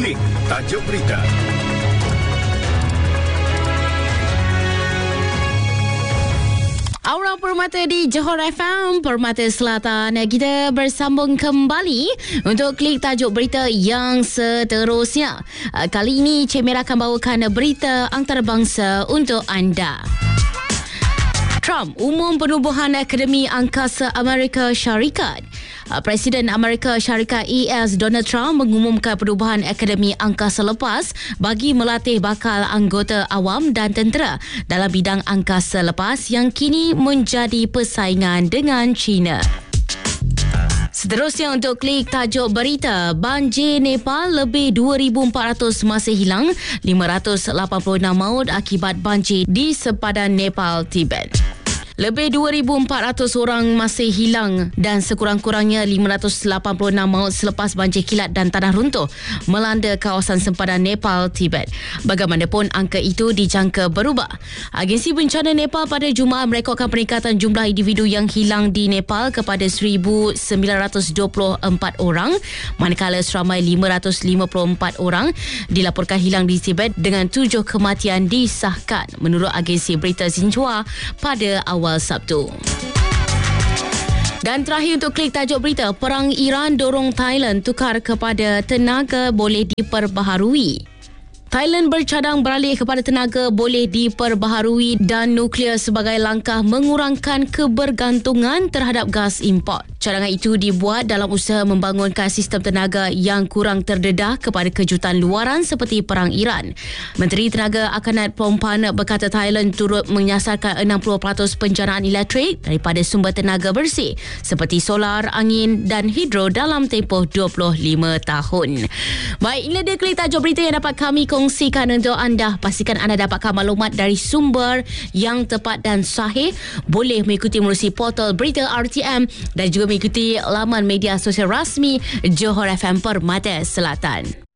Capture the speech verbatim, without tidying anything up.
Klik tajuk berita. Aura Permata di Johor F M, Permata Selatan. Kita bersambung kembali untuk klik tajuk berita yang seterusnya. Kali ini Cik Merah akan bawakan berita antarabangsa untuk anda. Trump umum penubuhan Akademi Angkasa Amerika Syarikat. Presiden Amerika Syarikat A S Donald Trump mengumumkan penubuhan Akademi Angkasa lepas bagi melatih bakal anggota awam dan tentera dalam bidang angkasa lepas yang kini menjadi persaingan dengan China. Seterusnya untuk klik tajuk berita, banjir Nepal lebih dua ribu empat ratus masih hilang, lima ratus lapan puluh enam maut akibat banjir di sepadan Nepal, Tibet. Lebih dua ribu empat ratus orang masih hilang dan sekurang-kurangnya lima ratus lapan puluh enam maut selepas banjir kilat dan tanah runtuh melanda kawasan sempadan Nepal, Tibet. Bagaimanapun, angka itu dijangka berubah. Agensi Bencana Nepal pada Jumaat merekodkan peningkatan jumlah individu yang hilang di Nepal kepada seribu sembilan ratus dua puluh empat orang, manakala seramai lima ratus lima puluh empat orang dilaporkan hilang di Tibet dengan tujuh kematian disahkan menurut agensi berita Xinhua pada awal Sabtu. Dan terakhir untuk klik tajuk berita, perang Iran dorong Thailand tukar kepada tenaga boleh diperbaharui. Thailand bercadang beralih kepada tenaga boleh diperbaharui dan nuklear sebagai langkah mengurangkan kebergantungan terhadap gas import. Cadangan itu dibuat dalam usaha membangunkan sistem tenaga yang kurang terdedah kepada kejutan luaran seperti perang Iran. Menteri Tenaga Akanat Perempuan berkata Thailand turut menyasarkan enam puluh peratus penjanaan elektrik daripada sumber tenaga bersih seperti solar, angin dan hidro dalam tempoh dua puluh lima tahun. Baik, inilah dia klik tajuk berita yang dapat kami kongsikan untuk anda. Pastikan anda dapatkan maklumat dari sumber yang tepat dan sahih. Boleh mengikuti melalui portal Berita R T M dan juga mengikuti laman media sosial rasmi Johor F M Permata Selatan.